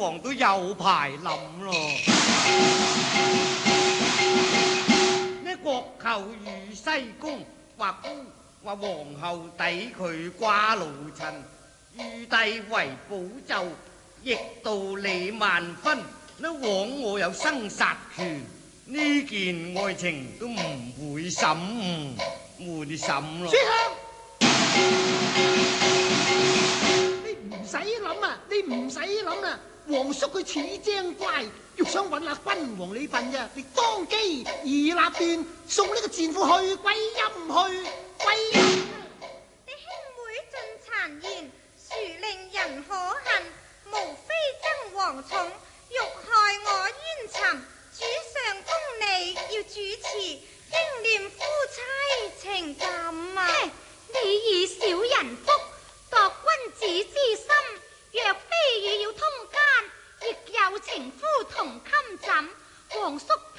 王都有排諗咯。呢國舅與西宮話姑話皇后抵佢瓜老襯，御帝為補奏，亦道理萬分。呢枉我有生殺權，呢件愛情都唔會審，唔會審咯。 你唔使諗啊，你唔使諗啊！皇叔佢似精怪，欲想揾下君王你份啫，你當機而立斷，送呢個賤婦去歸陰去歸陰。 你兄妹盡讒言，殊令人可恨，無非爭皇寵，欲害我冤沉。主上公你要主持，應念夫妻情感啊！ 你以小人福，度君子之心。若非與要通姦，亦有情夫同衾枕。皇叔